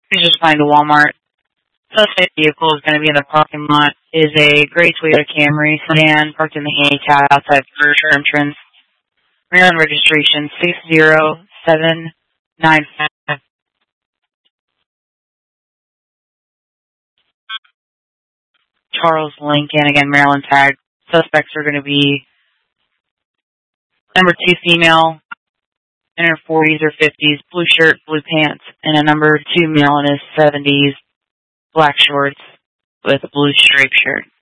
Please just find a Walmart. Suspect vehicle is going to be in the parking lot. Is a gray Toyota Camry sedan parked in the handicap outside the first entrance. Maryland registration 60795. Charles Lincoln, again, Maryland tag. Suspects are going to be number 2 female, in her 40s or 50s, blue shirt, blue pants, and a number 2 male in his 70s, black shorts with a blue striped shirt.